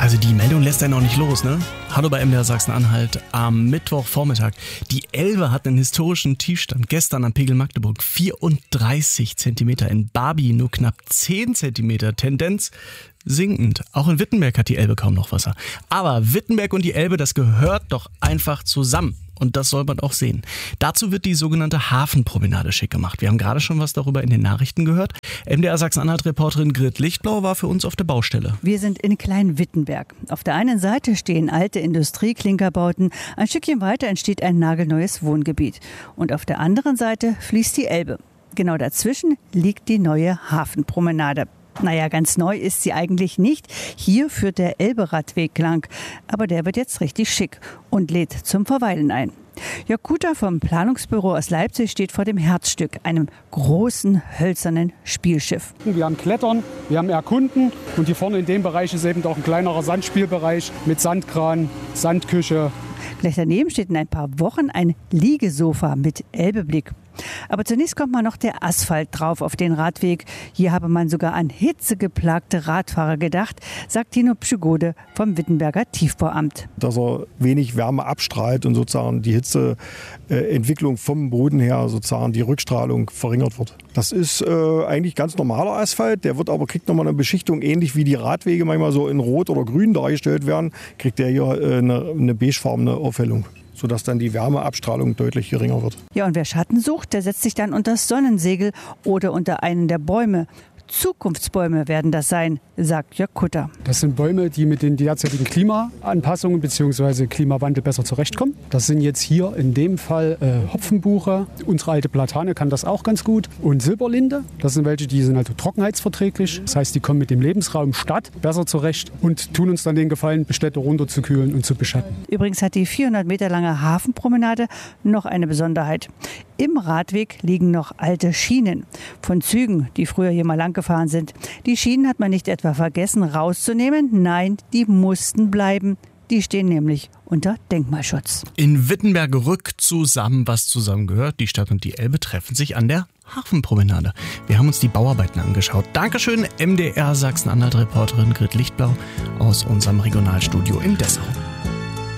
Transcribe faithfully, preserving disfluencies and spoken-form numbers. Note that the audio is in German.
Also die Meldung lässt einen auch nicht los, ne? Hallo bei M D R Sachsen-Anhalt am Mittwochvormittag. Die Elbe hat einen historischen Tiefstand. Gestern am Pegel Magdeburg vierunddreißig Zentimeter. In Barby nur knapp zehn Zentimeter. Tendenz sinkend. Auch in Wittenberg hat die Elbe kaum noch Wasser. Aber Wittenberg und die Elbe, das gehört doch einfach zusammen. Und das soll man auch sehen. Dazu wird die sogenannte Hafenpromenade schick gemacht. Wir haben gerade schon was darüber in den Nachrichten gehört. M D R Sachsen-Anhalt-Reporterin Grit Lichtblau war für uns auf der Baustelle. Wir sind in Klein-Wittenberg. Auf der einen Seite stehen alte Industrieklinkerbauten. Ein Stückchen weiter entsteht ein nagelneues Wohngebiet. Und auf der anderen Seite fließt die Elbe. Genau dazwischen liegt die neue Hafenpromenade. Naja, ganz neu ist sie eigentlich nicht. Hier führt der Elbe-Radweg lang. Aber der wird jetzt richtig schick und lädt zum Verweilen ein. Jörg Kuter vom Planungsbüro aus Leipzig steht vor dem Herzstück, einem großen hölzernen Spielschiff. Wir haben Klettern, wir haben Erkunden und hier vorne in dem Bereich ist eben auch ein kleinerer Sandspielbereich mit Sandkran, Sandküche. Gleich daneben steht in ein paar Wochen ein Liegesofa mit Elbeblick. Aber zunächst kommt mal noch der Asphalt drauf auf den Radweg. Hier habe man sogar an hitzegeplagte Radfahrer gedacht, sagt Tino Pschygode vom Wittenberger Tiefbauamt. Dass er wenig Wärme abstrahlt und sozusagen die Hitzeentwicklung vom Boden her, sozusagen die Rückstrahlung verringert wird. Das ist äh, eigentlich ganz normaler Asphalt, der wird aber, kriegt nochmal eine Beschichtung, ähnlich wie die Radwege manchmal so in Rot oder Grün dargestellt werden, kriegt der hier äh, eine, eine beigefarbene Aufhellung, sodass dann die Wärmeabstrahlung deutlich geringer wird. Ja, und wer Schatten sucht, der setzt sich dann unter das Sonnensegel oder unter einen der Bäume. Zukunftsbäume werden das sein, sagt Jörg Kutter. Das sind Bäume, die mit den derzeitigen Klimaanpassungen bzw. Klimawandel besser zurechtkommen. Das sind jetzt hier in dem Fall äh, Hopfenbuche. Unsere alte Platane kann das auch ganz gut. Und Silberlinde, das sind welche, die sind halt trockenheitsverträglich. Das heißt, die kommen mit dem Lebensraum Stadt besser zurecht und tun uns dann den Gefallen, Städte runterzukühlen und zu beschatten. Übrigens hat die vierhundert Meter lange Hafenpromenade noch eine Besonderheit. Im Radweg liegen noch alte Schienen von Zügen, die früher hier mal lang gefahren sind. Die Schienen hat man nicht etwa vergessen rauszunehmen. Nein, die mussten bleiben. Die stehen nämlich unter Denkmalschutz. In Wittenberg rückt zusammen, was zusammengehört. Die Stadt und die Elbe treffen sich an der Hafenpromenade. Wir haben uns die Bauarbeiten angeschaut. Dankeschön, M D R Sachsen-Anhalt-Reporterin Grit Lichtblau aus unserem Regionalstudio in Dessau.